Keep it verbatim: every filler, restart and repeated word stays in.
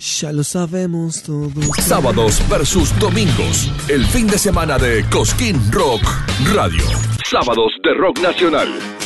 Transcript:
Ya lo sabemos todos. Sábados versus domingos. El fin de semana de Cosquín Rock Radio. Sábados de Rock Nacional.